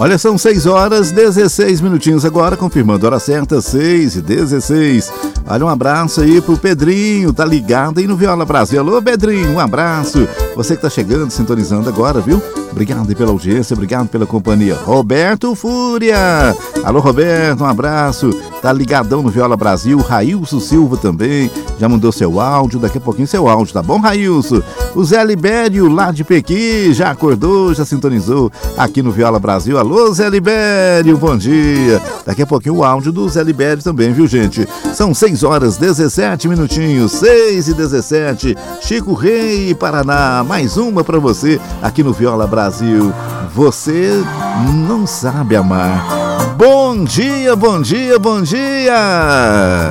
Olha, são 6h16 agora, confirmando a hora certa, 6h16. Olha, um abraço aí pro Pedrinho, tá ligado aí no Viola Brasil. Alô, Pedrinho, um abraço. Você que tá chegando, sintonizando agora, viu? Obrigado aí pela audiência, obrigado pela companhia. Roberto Fúria. Alô, Roberto, um abraço. Tá ligadão no Viola Brasil. Railson Silva também, já mandou seu áudio, daqui a pouquinho seu áudio, tá bom, Railson? O Zé Libério, lá de Pequi, já acordou, já sintonizou aqui no Viola Brasil. Alô, Zé Libério, bom dia. Daqui a pouquinho o áudio do Zé Libério também, viu, gente? São 6h17, 6h17. Chico Rei, Paraná, mais uma pra você aqui no Viola Brasil. Você não sabe amar. Bom dia, bom dia, bom dia!